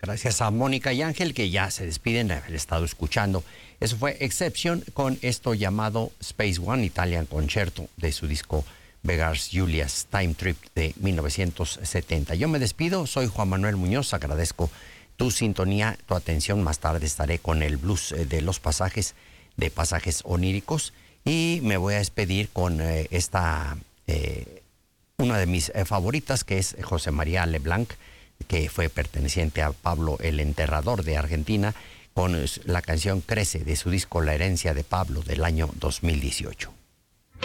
Gracias a Mónica y Ángel, que ya se despiden de haber estado escuchando. Eso fue Exception con esto llamado Space One Italian Concerto de su disco Beggars Julia's Time Trip de 1970. Yo me despido, soy Juan Manuel Muñoz, agradezco tu sintonía, tu atención. Más tarde estaré con el blues de los pasajes, de pasajes oníricos, y me voy a despedir con una de mis favoritas, que es José María Leblanc, que fue perteneciente a Pablo el Enterrador de Argentina, con la canción Crece de su disco La Herencia de Pablo del año 2018.